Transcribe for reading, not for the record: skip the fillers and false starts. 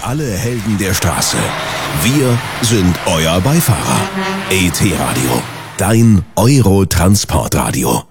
alle Helden der Straße. Wir sind euer Beifahrer. ET Radio, dein Euro-Transportradio.